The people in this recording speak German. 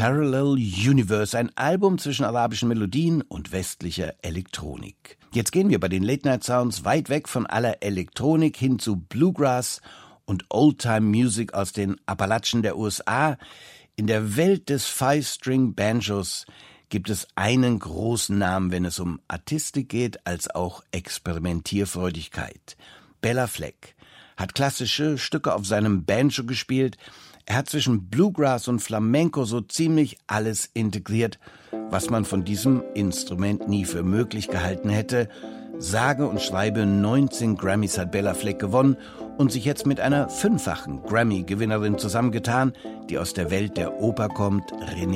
Parallel Universe, ein Album zwischen arabischen Melodien und westlicher Elektronik. Jetzt gehen wir bei den Late-Night-Sounds weit weg von aller Elektronik hin zu Bluegrass und Old-Time-Music aus den Appalachen der USA. In der Welt des Five-String-Banjos gibt es einen großen Namen, wenn es um Artistik geht, als auch Experimentierfreudigkeit. Béla Fleck hat klassische Stücke auf seinem Banjo gespielt. Er hat zwischen Bluegrass und Flamenco so ziemlich alles integriert, was man von diesem Instrument nie für möglich gehalten hätte. Sage und schreibe 19 Grammys hat Béla Fleck gewonnen und sich jetzt mit einer 5-fachen Grammy-Gewinnerin zusammengetan, die aus der Welt der Oper kommt, Renée